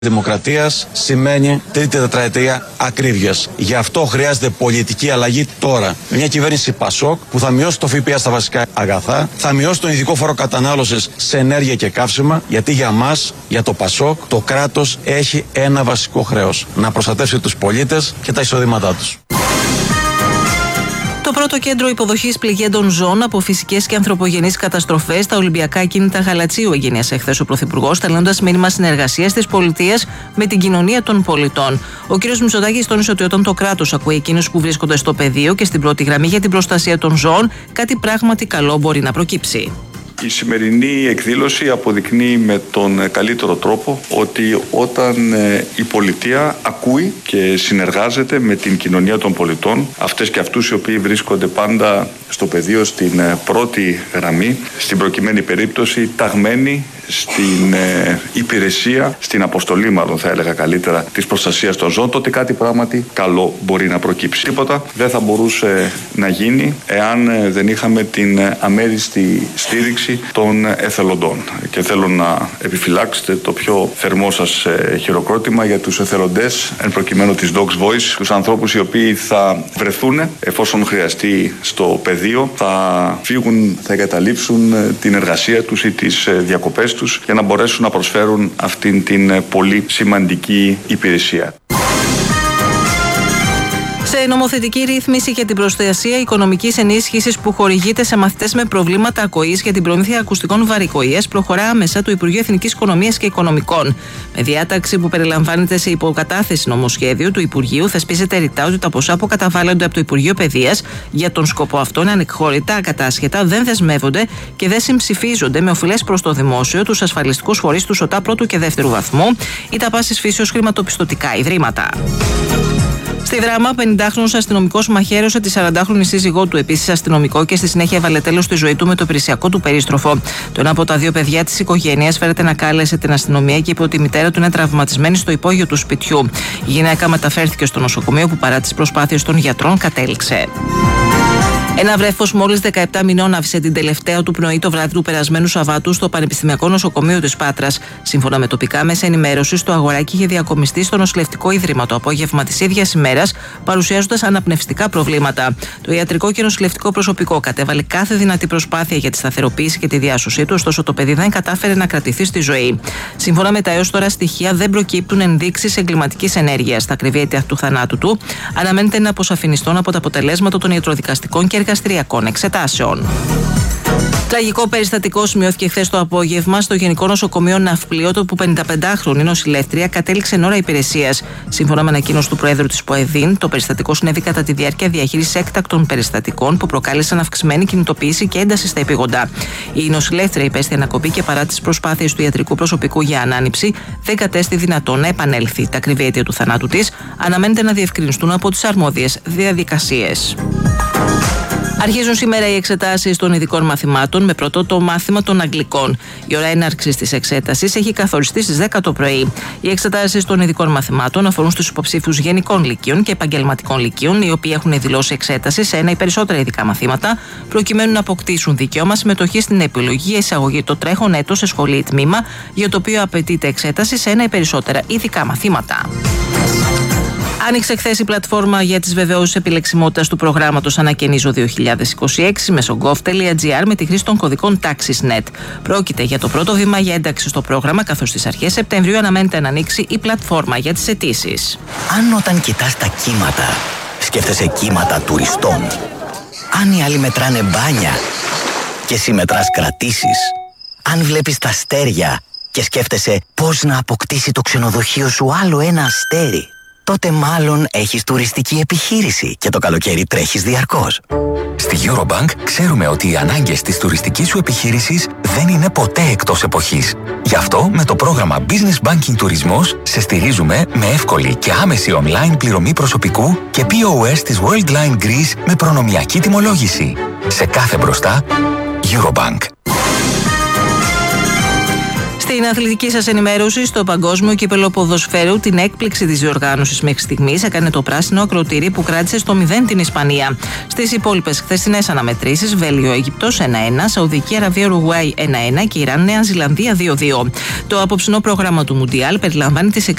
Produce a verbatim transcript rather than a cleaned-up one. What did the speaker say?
Δημοκρατίας σημαίνει τρίτη τετραετία ακρίβειας. Γι' αυτό χρειάζεται πολιτική αλλαγή τώρα. Μια κυβέρνηση Πασόκ που θα μειώσει το ΦΠΑ στα βασικά αγαθά, θα μειώσει τον ειδικό φόρο κατανάλωσης σε ενέργεια και καύσιμα, γιατί για μας, για το Πασόκ, το κράτος έχει ένα βασικό χρέος: να προστατεύσει τους πολίτες και τα εισοδήματά τους. Το πρώτο κέντρο υποδοχής πληγέντων ζώων από φυσικές και ανθρωπογενείς καταστροφές, τα Ολυμπιακά Κίνητα Γαλατσίου, εγγένειασε χθες ο Πρωθυπουργός, στέλνοντας μήνυμα συνεργασίας της πολιτείας με την κοινωνία των πολιτών. Ο κ. Μητσοτάκης τόνισε ότι όταν το κράτος ακούει εκείνους που βρίσκονται στο πεδίο και στην πρώτη γραμμή για την προστασία των ζώων, κάτι πράγματι καλό μπορεί να προκύψει. Η σημερινή εκδήλωση αποδεικνύει με τον καλύτερο τρόπο ότι όταν η πολιτεία ακούει και συνεργάζεται με την κοινωνία των πολιτών, αυτές και αυτούς οι οποίοι βρίσκονται πάντα στο πεδίο στην πρώτη γραμμή, στην προκειμένη περίπτωση ταγμένοι στην ε, υπηρεσία, στην αποστολή μάλλον θα έλεγα καλύτερα, της προστασίας των ζώων, τότε κάτι πράγματι καλό μπορεί να προκύψει. Τίποτα δεν θα μπορούσε να γίνει εάν ε, δεν είχαμε την αμέριστη στήριξη των εθελοντών. Και θέλω να επιφυλάξετε το πιο θερμό σας ε, χειροκρότημα για τους εθελοντές, εν προκειμένου της Dogs Voice, τους ανθρώπους οι οποίοι θα βρεθούν εφόσον χρειαστεί στο πεδίο, θα φύγουν, θα εγκαταλείψουν ε, την εργασία τους ή τις ε, διακοπές τους για να μπορέσουν να προσφέρουν αυτήν την πολύ σημαντική υπηρεσία. Σε νομοθετική ρύθμιση για την προστασία οικονομικής ενίσχυσης που χορηγείται σε μαθητές με προβλήματα ακοής για την προμήθεια ακουστικών βαρικοΐας, προχωρά άμεσα το Υπουργείο Εθνικής Οικονομίας και Οικονομικών. Με διάταξη που περιλαμβάνεται σε υποκατάθεση νομοσχέδιου του Υπουργείου, θεσπίζεται ρητά ότι τα ποσά που καταβάλλονται από το Υπουργείο Παιδείας για τον σκοπό αυτόν είναι ανεκχώρητα, ακατάσχετα, δεν δεσμεύονται και δεν συμψηφίζονται με οφειλές προς το δημόσιο, τους ασφαλιστικούς φορείς του ΣΟΤΑ πρώτου και δεύτερου βαθμού ή τα πάσης φύσεως χρηματοπιστωτικά ιδρύματα. Στη Δράμα, πενηντάχρονος αστυνομικός μαχαίρωσε τη σαραντάχρονη σύζυγό του, επίσης αστυνομικό, και στη συνέχεια έβαλε τέλος στη ζωή του με το υπηρεσιακό του περίστροφο. Το ένα από τα δύο παιδιά της οικογένειας φέρεται να κάλεσε την αστυνομία και είπε ότι η μητέρα του είναι τραυματισμένη στο υπόγειο του σπιτιού. Η γυναίκα μεταφέρθηκε στο νοσοκομείο που παρά τις προσπάθειες των γιατρών κατέληξε. Ένα βρέφος μόλις δεκαεπτά μηνών άφησε την τελευταία του πνοή το βράδυ του περασμένου Σαββάτου στο Πανεπιστημιακό Νοσοκομείο της Πάτρας. Σύμφωνα με τοπικά μέσα ενημέρωσης, το αγοράκι είχε διακομιστεί στο νοσηλευτικό ίδρυμα το απόγευμα της ίδιας ημέρας, παρουσιάζοντας αναπνευστικά προβλήματα. Το ιατρικό και νοσηλευτικό προσωπικό κατέβαλε κάθε δυνατή προσπάθεια για τη σταθεροποίηση και τη διάσωσή του, ωστόσο το παιδί δεν κατάφερε να κρατηθεί στη ζωή. Σύμφωνα με τα έως τώρα στοιχεία, δεν προκύπτουν ενδείξεις εγκληματικής ενέργειας. Τα ακριβή αίτια του θανάτου του αναμένεται να αποσαφινιστούν από τα αποτελέσματα των ιατροδικαστικών και εργαστηριακών εξετάσεων. Τραγικό περιστατικό σημειώθηκε χθες το απόγευμα στο Γενικό Νοσοκομείο Ναυπλίου, όπου πενηνταπεντάχρονη νοσηλεύτρια κατέληξε εν ώρα υπηρεσίας. Σύμφωνα με ανακοίνωση του Προέδρου της ΠΟΕΔΗΝ, το περιστατικό συνέβη κατά τη διάρκεια διαχείρισης έκτακτων περιστατικών που προκάλεσαν αυξημένη κινητοποίηση και ένταση στα επίγοντα. Η νοσηλεύτρια υπέστη ανακοπή και παρά τις προσπάθειες του ιατρικού προσωπικού για ανάνυψη, δεν κατέστη δυνατόν να επανέλθει. Τα ακριβή αίτια του θανάτου της αναμένεται να διευκρινιστούν από τις αρμόδιες διαδικασίες. Αρχίζουν σήμερα οι εξετάσεις των ειδικών μαθημάτων, με πρώτο το μάθημα των Αγγλικών. Η ώρα έναρξης της εξέτασης έχει καθοριστεί στις δέκα το πρωί. Οι εξετάσεις των ειδικών μαθημάτων αφορούν στους υποψήφιους γενικών λυκείων και επαγγελματικών λυκείων, οι οποίοι έχουν δηλώσει εξέταση σε ένα ή περισσότερα ειδικά μαθήματα, προκειμένου να αποκτήσουν δικαίωμα συμμετοχή στην επιλογή για εισαγωγή το τρέχον έτος σε σχολή ή τμήμα, για το οποίο απαιτείται εξέταση σε ένα ή περισσότερα ειδικά μαθήματα. Άνοιξε χθες η πλατφόρμα για τις βεβαιώσεις επιλεξιμότητας του προγράμματος Ανακαινίζω δύο χιλιάδες είκοσι έξι μέσω gov τελεία gr με τη χρήση των κωδικών TAXISNet. Πρόκειται για το πρώτο βήμα για ένταξη στο πρόγραμμα, καθώς στις αρχές Σεπτεμβρίου αναμένεται να ανοίξει η πλατφόρμα για τις αιτήσεις. Αν όταν κοιτάς τα κύματα, σκέφτεσαι κύματα τουριστών. Αν οι άλλοι μετράνε μπάνια και εσύ μετράς κρατήσεις. Αν βλέπεις τα αστέρια και σκέφτεσαι πώς να αποκτήσει το ξενοδοχείο σου άλλο ένα αστέρι, τότε μάλλον έχεις τουριστική επιχείρηση και το καλοκαίρι τρέχεις διαρκώς. Στη Eurobank ξέρουμε ότι οι ανάγκες της τουριστικής σου επιχείρησης δεν είναι ποτέ εκτός εποχής. Γι' αυτό με το πρόγραμμα Business Banking Τουρισμός σε στηρίζουμε με εύκολη και άμεση online πληρωμή προσωπικού και πι ο ες της Worldline Greece με προνομιακή τιμολόγηση. Σε κάθε μπροστά, Eurobank. Στην αθλητική σας ενημέρωση, στο Παγκόσμιο Κύπελλο Ποδοσφαίρου, την έκπληξη της διοργάνωσης μέχρι στιγμής έκανε το πράσινο ακροτήρι που κράτησε στο μηδέν την Ισπανία. Στις υπόλοιπες χθεσινές αναμετρήσεις, Βέλγιο-Αίγυπτος ένα ένα, Σαουδική Αραβία-Ουρουγουάη ένα ένα και Ιράν-Νέα Ζηλανδία δύο δύο. Το απόψινό πρόγραμμα του Μουντιάλ περιλαμβάνει τις